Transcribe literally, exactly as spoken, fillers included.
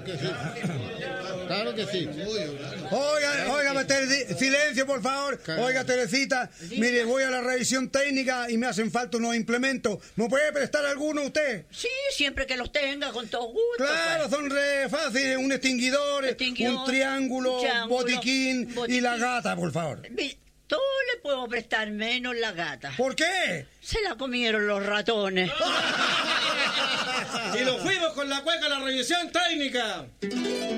Claro que sí. Claro que sí. Oiga, oiga, Tere, silencio, por favor. Oiga, Teresita, mire, voy a la revisión técnica y me hacen falta unos implementos. ¿Me puede prestar alguno usted? Sí, siempre que los tenga, con todo gusto. Claro, pues. son re fáciles. Un extinguidor, Extinguidor, un triángulo, un triángulo, botiquín, botiquín y la gata, por favor. Mire, todo le puedo prestar menos la gata. ¿Por qué? Se la comieron los ratones. Y nos fuimos con la cueca a la revisión técnica.